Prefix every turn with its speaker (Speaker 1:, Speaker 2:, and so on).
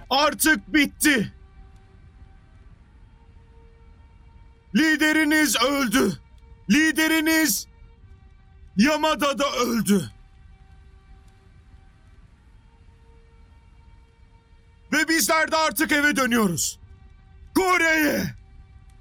Speaker 1: Artık bitti. Lideriniz öldü. Lideriniz Yamada'da öldü. Ve bizler de artık eve dönüyoruz. Kore'ye.